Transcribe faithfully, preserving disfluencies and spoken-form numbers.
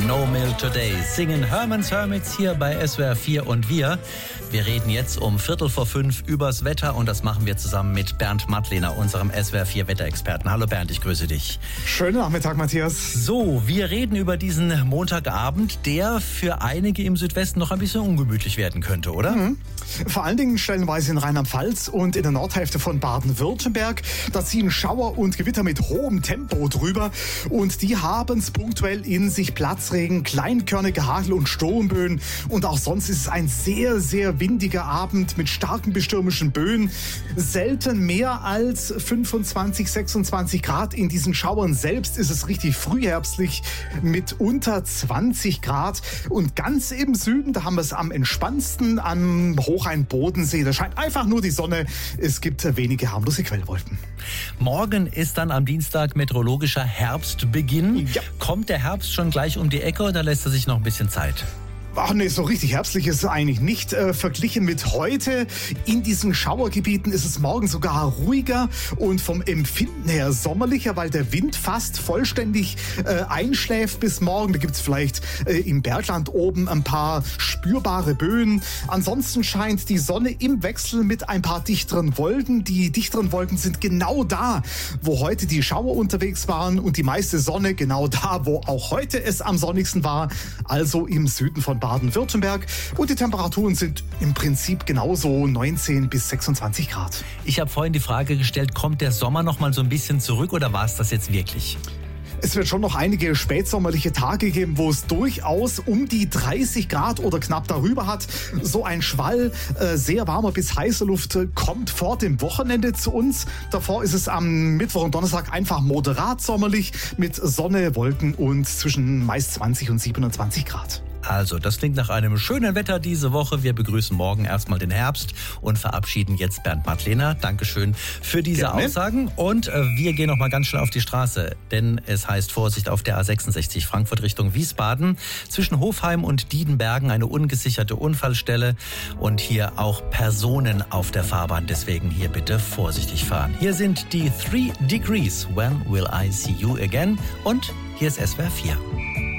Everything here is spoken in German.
No Milk Today singen Herman's Hermits hier bei S W R vier und wir. Wir reden jetzt um Viertel vor fünf übers Wetter und das machen wir zusammen mit Bernd Mattlehner, unserem S W R vier Wetterexperten. Hallo Bernd, ich grüße dich. Schönen Nachmittag, Matthias. So, wir reden über diesen Montagabend, der für einige im Südwesten noch ein bisschen ungemütlich werden könnte, oder? Mhm. Vor allen Dingen stellenweise in Rheinland-Pfalz und in der Nordhälfte von Baden-Württemberg. Da ziehen Schauer und Gewitter mit hohem Tempo drüber und die haben es punktuell in sich. Platzregen, kleinkörnige Hagel- und Sturmböen und auch sonst ist es ein sehr, sehr windiger Abend mit starken bestürmischen Böen. Selten mehr als fünfundzwanzig, sechsundzwanzig Grad. In diesen Schauern selbst ist es richtig frühherbstlich mit unter zwanzig Grad. Und ganz im Süden, da haben wir es am entspannendsten am Hochrhein-Bodensee. Da scheint einfach nur die Sonne. Es gibt wenige harmlose Quellwolken. Morgen ist dann am Dienstag meteorologischer Herbstbeginn. Ja. Kommt der Herbst schon gleich um die Ecke oder lässt er sich noch ein bisschen Zeit? Ach nee, so richtig herbstlich ist es eigentlich nicht. Äh, verglichen mit heute in diesen Schauergebieten ist es morgen sogar ruhiger und vom Empfinden her sommerlicher, weil der Wind fast vollständig äh, einschläft bis morgen. Da gibt es vielleicht äh, im Bergland oben ein paar spürbare Böen. Ansonsten scheint die Sonne im Wechsel mit ein paar dichteren Wolken. Die dichteren Wolken sind genau da, wo heute die Schauer unterwegs waren und die meiste Sonne genau da, wo auch heute es am sonnigsten war, also im Süden von Baden-Württemberg. Und die Temperaturen sind im Prinzip genauso neunzehn bis sechsundzwanzig Grad. Ich habe vorhin die Frage gestellt, kommt der Sommer noch mal so ein bisschen zurück oder war es das jetzt wirklich? Es wird schon noch einige spätsommerliche Tage geben, wo es durchaus um die dreißig Grad oder knapp darüber hat. So ein Schwall äh, sehr warmer bis heißer Luft kommt vor dem Wochenende zu uns. Davor ist es am Mittwoch und Donnerstag einfach moderat sommerlich mit Sonne, Wolken und zwischen meist zwanzig und siebenundzwanzig Grad. Also, das klingt nach einem schönen Wetter diese Woche. Wir begrüßen morgen erstmal den Herbst und verabschieden jetzt Bernd Mattlehner. Dankeschön für diese Gerne. Aussagen. Und äh, wir gehen noch mal ganz schnell auf die Straße, denn es heißt Vorsicht auf der A sechsundsechzig Frankfurt Richtung Wiesbaden. Zwischen Hofheim und Diedenbergen eine ungesicherte Unfallstelle und hier auch Personen auf der Fahrbahn. Deswegen hier bitte vorsichtig fahren. Hier sind die Three Degrees. When will I see you again? Und hier ist S W R vier.